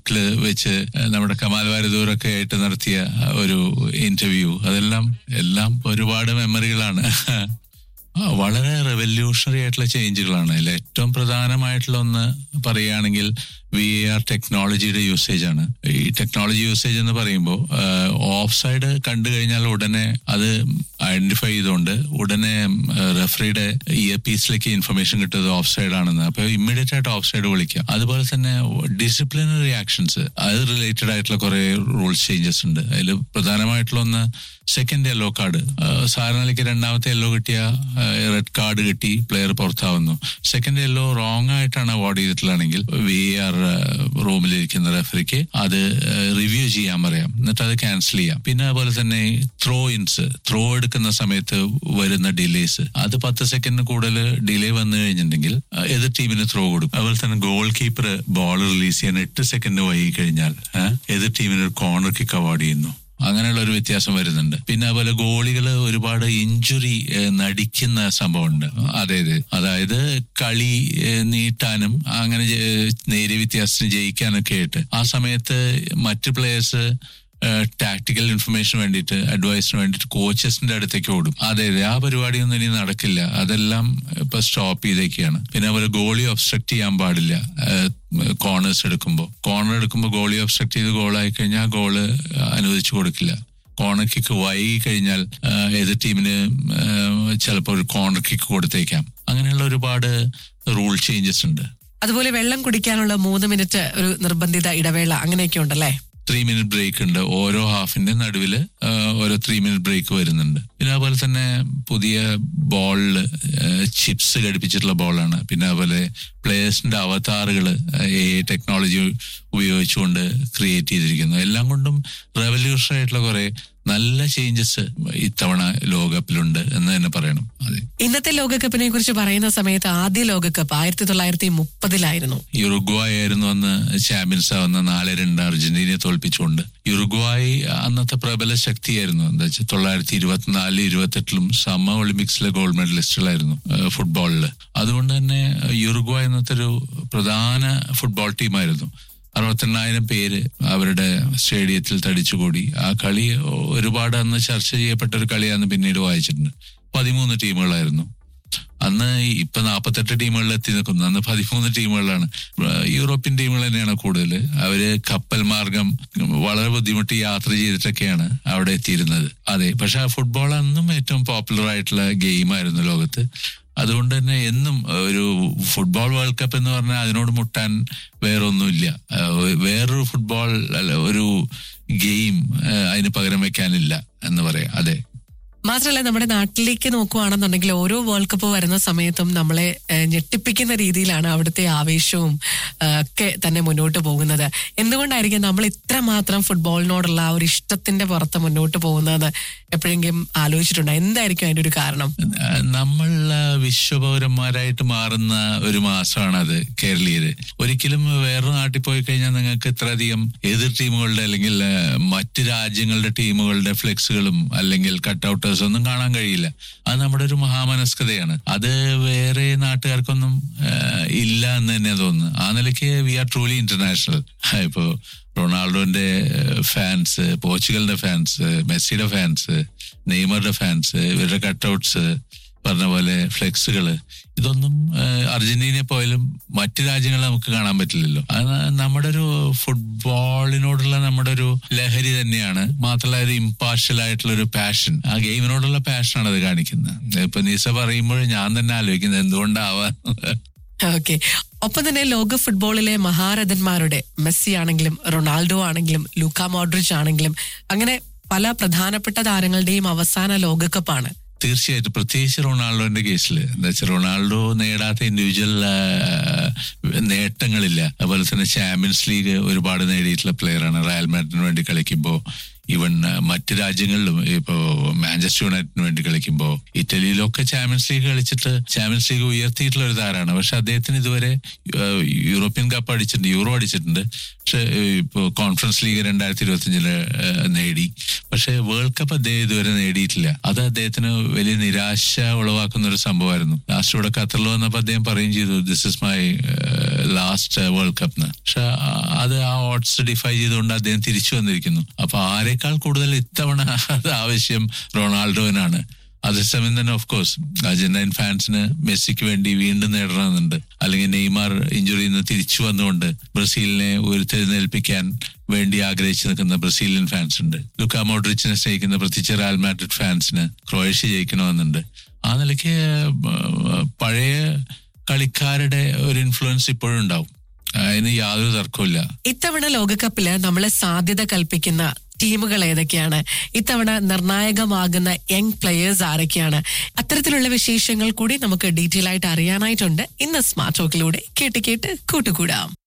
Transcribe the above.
പാർക്കിൽ വെച്ച് നമ്മുടെ കമാൽ വാരിദൂറൊക്കെ ആയിട്ട് നടത്തിയ ഒരു ഇന്റർവ്യൂ, എല്ലാം ഒരുപാട് മെമ്മറികളാണ്. വളരെ റെവല്യൂഷണറി ആയിട്ടുള്ള ചേഞ്ചുകളാണ്. അതിൽ ഏറ്റവും പ്രധാനമായിട്ടുള്ള ഒന്ന് പറയുകയാണെങ്കിൽ VAR ടെക്നോളജിയുടെ യൂസേജ് ആണ്. ഈ ടെക്നോളജി യൂസേജ് എന്ന് പറയുമ്പോൾ ഓഫ് സൈഡ് കണ്ടു കഴിഞ്ഞാൽ ഉടനെ അത് ഐഡന്റിഫൈ ചെയ്തുകൊണ്ട് ഉടനെ റെഫറിയുടെ ഇയർ പീസിലേക്ക് ഇൻഫർമേഷൻ കിട്ടുന്നത് ഓഫ് സൈഡ് ആണെന്ന്. അപ്പൊ ഇമ്മീഡിയറ്റ് ആയിട്ട് ഓഫ് സൈഡ് വിളിക്കാം. അതുപോലെ തന്നെ ഡിസിപ്ലിനറി ആക്ഷൻസ്, അത് റിലേറ്റഡ് ആയിട്ടുള്ള കുറെ റൂൾസ് ചേഞ്ചസ് ഉണ്ട്. അതിൽ പ്രധാനമായിട്ടുള്ള ഒന്ന് സെക്കൻഡ് യെല്ലോ കാർഡ്. സാധാരണയ്ക്ക് രണ്ടാമത്തെ യെല്ലോ കിട്ടിയ റെഡ് കാർഡ് കിട്ടി പ്ലെയർ പുറത്താവുന്നു. സെക്കൻഡ് യെല്ലോ റോങ് ആയിട്ടാണ് അവാർഡ് ചെയ്തിട്ടുള്ളതാണെങ്കിൽ VAR റൂമിലിരിക്കുന്ന റെഫറിക്ക് അത് റിവ്യൂ ചെയ്യാൻ പറയാം, എന്നിട്ട് അത് ക്യാൻസൽ ചെയ്യാം. പിന്നെ അതുപോലെ തന്നെ ത്രോ എടുക്കുന്ന സമയത്ത് വരുന്ന ഡിലേസ്, അത് 10 സെക്കൻഡിന് കൂടുതൽ ഡിലേ വന്നു കഴിഞ്ഞിട്ടുണ്ടെങ്കിൽ എതിർ ടീമിന് ത്രോ കൊടുക്കും. അതുപോലെ തന്നെ ഗോൾ കീപ്പർ ബോൾ റിലീസ് ചെയ്യാൻ 8 സെക്കൻഡ് വൈകി കഴിഞ്ഞാൽ എതിർ ടീമിന് ഒരു കോർണർ കിക്ക് അവാർഡ് ചെയ്യുന്നു. അങ്ങനെയുള്ള ഒരു വ്യത്യാസം വരുന്നുണ്ട്. പിന്നെ അതുപോലെ ഗോളികൾ ഒരുപാട് ഇഞ്ചുറി നടിക്കുന്ന സംഭവമുണ്ട്. അതായത് കളി നീട്ടാനും അങ്ങനെ നേരിയ വ്യത്യാസത്തിന് ജയിക്കാനൊക്കെ ആയിട്ട് ആ സമയത്ത് മറ്റ് പ്ലേയേഴ്സ് ടാക്ടിക്കൽ ഇൻഫർമേഷന് വേണ്ടിയിട്ട്, അഡ്വൈസിന് വേണ്ടിയിട്ട് കോച്ചസിന്റെ അടുത്തേക്ക് ഓടും. ആ പരിപാടിയൊന്നും ഇനി നടക്കില്ല. അതെല്ലാം ഇപ്പൊ സ്റ്റോപ്പ് ചെയ്തേക്കാണ്. പിന്നെ അതുപോലെ ഗോളി ഒബ്സ്ട്രക്ട് ചെയ്യാൻ പാടില്ല. കോർണർ എടുക്കുമ്പോൾ ഗോളി ഒബ്സ്ട്രക്ട് ചെയ്ത് ഗോളായി കഴിഞ്ഞാൽ ഗോള് അനുവദിച്ചു കൊടുക്കില്ല. കോർണർ കിക്ക് വൈകി കഴിഞ്ഞാൽ എതിർ ടീമിന് ചിലപ്പോൾ ഒരു കോർണർ കിക്ക് കൊടുത്തേക്കാം. അങ്ങനെയുള്ള ഒരുപാട് റൂൾ ചേഞ്ചസ് ഉണ്ട്. അതുപോലെ വെള്ളം കുടിക്കാനുള്ള 3 മിനിറ്റ് ഒരു നിർബന്ധിത ഇടവേള അങ്ങനെയൊക്കെ ഉണ്ടല്ലേ. 3 മിനിറ്റ് ബ്രേക്ക് ഉണ്ട്. ഓരോ ഹാഫിന്റെ നടുവില് ഓരോ 3 മിനിറ്റ് ബ്രേക്ക് വരുന്നുണ്ട്. പിന്നെ അതുപോലെ തന്നെ പുതിയ ബോളില് ചിപ്സ് ഘടിപ്പിച്ചിട്ടുള്ള ബോളാണ്. പിന്നെ അതുപോലെ പ്ലേയേഴ്സിന്റെ അവതാറുകൾ ടെക്നോളജി ഉപയോഗിച്ചുകൊണ്ട് ക്രിയേറ്റ് ചെയ്തിരിക്കുന്നു. എല്ലാം കൊണ്ടും റെവല്യൂഷൻ ആയിട്ടുള്ള കുറെ നല്ല ചേഞ്ചസ് ഇത്തവണ ലോകകപ്പിലുണ്ട് എന്ന് തന്നെ പറയണം. അതെ, ഇന്നത്തെ ലോകകപ്പിനെ കുറിച്ച് പറയുന്ന സമയത്ത് ആദ്യ ലോകകപ്പ് 1930 യുറുഗ്വായ് ആയിരുന്നു അന്ന് ചാമ്പ്യൻസ് ആവുന്ന. 4-2 അർജന്റീനയെ തോൽപ്പിച്ചുകൊണ്ട്. യുറുഗ്വായ് അന്നത്തെ പ്രബല ശക്തിയായിരുന്നു. എന്താ വെച്ചാൽ 1924, 28 സമ്മർ ഒളിമ്പിക്സിലെ ഗോൾഡ് മെഡലിസ്റ്റുകളായിരുന്നു ഫുട്ബോളില്. അതുകൊണ്ട് തന്നെ യുറുഗ്വായ് എന്നത്തെ ഒരു പ്രധാന ഫുട്ബോൾ ടീമായിരുന്നു. 68,000 പേര് അവരുടെ സ്റ്റേഡിയത്തിൽ തടിച്ചുകൂടി. ആ കളി ഒരുപാട് അന്ന് ചർച്ച ചെയ്യപ്പെട്ട ഒരു കളിയാന്ന് പിന്നീട് വായിച്ചിട്ടുണ്ട്. 13 ടീമുകളായിരുന്നു അന്ന്. ഇപ്പൊ 48 ടീമുകളിൽ എത്തി നിൽക്കുന്നു. അന്ന് 13 ടീമുകളാണ്. യൂറോപ്യൻ ടീമുകൾ തന്നെയാണ് കൂടുതൽ. അവര് കപ്പൽ മാർഗം വളരെ ബുദ്ധിമുട്ടി യാത്ര ചെയ്തിട്ടൊക്കെയാണ് അവിടെ എത്തിയിരുന്നത്. അതെ, പക്ഷെ ആ ഫുട്ബോൾ അന്നും ഏറ്റവും പോപ്പുലർ ആയിട്ടുള്ള ഗെയിമായിരുന്നു ലോകത്ത്. അതുകൊണ്ട് തന്നെ എന്നും ഒരു ഫുട്ബോൾ വേൾഡ് കപ്പ് എന്ന് പറഞ്ഞാൽ അതിനോട് മുട്ടാൻ വേറൊന്നുമില്ല. വേറൊരു ഫുട്ബോൾ ഒരു ഗെയിം അതിന് പകരം വെക്കാനില്ല എന്ന് പറയാം. അതെ, മാത്രമല്ല നമ്മുടെ നാട്ടിലേക്ക് നോക്കുകയാണെന്നുണ്ടെങ്കിൽ ഓരോ വേൾഡ് കപ്പ് വരുന്ന സമയത്തും നമ്മളെ ഞെട്ടിപ്പിക്കുന്ന രീതിയിലാണ് അവിടുത്തെ ആവേശവും ഒക്കെ തന്നെ മുന്നോട്ട് പോകുന്നത്. എന്തുകൊണ്ടായിരിക്കും നമ്മൾ ഇത്രമാത്രം ഫുട്ബോളിനോടുള്ള ആ ഒരു ഇഷ്ടത്തിന്റെ പുറത്ത് മുന്നോട്ട് പോകുന്നത് എപ്പോഴെങ്കിലും ആലോചിച്ചിട്ടുണ്ടോ? എന്തായിരിക്കും അതിന്റെ ഒരു കാരണം? നമ്മൾ വിശ്വപൗരന്മാരായിട്ട് മാറുന്ന ഒരു മാസമാണത് കേരളീയര്. ഒരിക്കലും വേറൊരു നാട്ടിൽ പോയി കഴിഞ്ഞാൽ നിങ്ങൾക്ക് ഇത്രയധികം എതിർ ടീമുകളുടെ അല്ലെങ്കിൽ മറ്റ് രാജ്യങ്ങളുടെ ടീമുകളുടെ ഫ്ലെക്സുകളും അല്ലെങ്കിൽ കട്ടൗട്ടേഴ്സ് ഒന്നും കാണാൻ കഴിയില്ല. അത് നമ്മുടെ ഒരു മഹാമനസ്കതയാണ്. അത് വേറെ നാട്ടുകാർക്കൊന്നും ഇല്ല എന്ന് തന്നെ തോന്നുന്നു. ആ നിലയ്ക്ക് വി ആർ ട്രൂലി ഇന്റർനാഷണൽ. ഇപ്പോ റൊണാൾഡോന്റെ ഫാൻസ്, പോർച്ചുഗലിന്റെ ഫാൻസ്, മെസ്സിയുടെ ഫാൻസ്, നെയ്മറുടെ ഫാൻസ്, ഇവരുടെ കട്ടൗട്ട്സ്, പറഞ്ഞ പോലെ ഫ്ലെക്സുകള്, ഇതൊന്നും അർജന്റീനയെ പോയാലും മറ്റു രാജ്യങ്ങളിൽ നമുക്ക് കാണാൻ പറ്റില്ലല്ലോ. അത് നമ്മുടെ ഒരു ഫുട്ബോളിനോടുള്ള നമ്മുടെ ഒരു ലഹരി തന്നെയാണ്. മാത്രമല്ല ഒരു ഇമ്പാർഷ്യൽ ആയിട്ടുള്ള ഒരു പാഷൻ, ആ ഗെയിമിനോടുള്ള പാഷനാണ് അത് കാണിക്കുന്നത്. ഇപ്പൊ നീസ പറയുമ്പോൾ ഞാൻ തന്നെ ആലോചിക്കുന്നത് എന്തുകൊണ്ടാവാൻ. ഓക്കെ, ഒപ്പം തന്നെ ലോക ഫുട്ബോളിലെ മഹാരഥന്മാരുടെ മെസ്സി ആണെങ്കിലും റൊണാൾഡോ ആണെങ്കിലും ലൂക്ക മോഡ്രിച്ച് ആണെങ്കിലും അങ്ങനെ പല പ്രധാനപ്പെട്ട താരങ്ങളുടെയും അവസാന ലോകകപ്പാണ്. തീർച്ചയായിട്ടും, പ്രത്യേകിച്ച് റൊണാൾഡോന്റെ കേസിൽ എന്താ വെച്ചാൽ റൊണാൾഡോ നേടാത്ത ഇൻഡിവിജ്വൽ നേട്ടങ്ങളില്ല. അതുപോലെ തന്നെ ചാമ്പ്യൻസ് ലീഗ് ഒരുപാട് നേടിയിട്ടുള്ള പ്ലെയറാണ്. റയൽ മാഡ്രിഡിന് വേണ്ടി കളിക്കുമ്പോൾ, ഈവൻ മറ്റ് രാജ്യങ്ങളിലും ഇപ്പോ മാഞ്ചസ്റ്റർ യുണൈറ്റഡിന് വേണ്ടി കളിക്കുമ്പോൾ, ഇറ്റലിയിലൊക്കെ ചാമ്പ്യൻസ് ലീഗ് കളിച്ചിട്ട് ചാമ്പ്യൻസ് ലീഗ് ഉയർത്തിയിട്ടുള്ള ഒരു താരമാണ്. പക്ഷെ അദ്ദേഹത്തിന് ഇതുവരെ യൂറോപ്യൻ കപ്പ് അടിച്ചിട്ടുണ്ട്, യൂറോ അടിച്ചിട്ടുണ്ട്. പക്ഷെ ഇപ്പോ കോൺഫറൻസ് ലീഗ് 2025 നേടി. പക്ഷെ പക്ഷേ വേൾഡ് കപ്പ് അദ്ദേഹം ഇതുവരെ നേടിയിട്ടില്ല. അത് അദ്ദേഹത്തിന് വലിയ നിരാശ ഉളവാക്കുന്ന ഒരു സംഭവമായിരുന്നു. ലാസ്റ്റ് ഇവിടെ ഖത്തറിൽ വന്നപ്പോൾ അദ്ദേഹം പറയുകയും ചെയ്തു, this is my last world cup എന്ന്. പക്ഷെ അത് ആ ഓട്ട്സ് ഡിഫൈ ചെയ്തുകൊണ്ട് അദ്ദേഹം തിരിച്ചു വന്നിരിക്കുന്നു. അപ്പൊ ആരെക്കാൾ കൂടുതൽ ഇത്തവണ അത് ആവശ്യം റൊണാൾഡോവിനാണ്. അതേസമയം തന്നെ ഓഫ് കോഴ്സ് അർജന്റൈൻ ഫാൻസിന് മെസ്സിക്ക് വേണ്ടി വീണ്ടും നേടണമെന്നുണ്ട്. അല്ലെങ്കിൽ നെയ്മാർ ഇഞ്ചുറിയിൽ നിന്ന് തിരിച്ചു വന്നുകൊണ്ട് ബ്രസീലിനെ ഉയർത്തെഴുന്നേൽപ്പിക്കാൻ വേണ്ടി ആഗ്രഹിച്ചു നിൽക്കുന്ന ബ്രസീലിയൻ ഫാൻസ് ഉണ്ട്. ലുക്കാ മോഡ്രിച്ചിനെ സ്നേഹിക്കുന്ന പ്രത്യേകിച്ച് റയൽ മാഡ്രിഡ് ഫാൻസിന് ക്രൊയേഷ്യ ജയിക്കണമെന്നുണ്ട്. ആ നിലയ്ക്ക് പഴയ കളിക്കാരുടെ ഒരു ഇൻഫ്ലുവൻസ് ഇപ്പോഴും ഉണ്ടാവും, അതിന് യാതൊരു തർക്കമില്ല. ഇത്തവണ ലോകകപ്പില് നമ്മളെ സാധ്യത കൽപ്പിക്കുന്ന ടീമുകൾ ഏതൊക്കെയാണ്, ഇത്തവണ നിർണായകമാകുന്ന യങ് പ്ലെയേഴ്സ് ആരൊക്കെയാണ്, അത്തരത്തിലുള്ള വിശേഷങ്ങൾ കൂടി നമുക്ക് ഡീറ്റെയിൽ ആയിട്ട് അറിയാനായിട്ടുണ്ട്. ഇന്ന് സ്മാർട്ട് ടോക്കിലൂടെ കേട്ട് കൂട്ടുകൂടാം.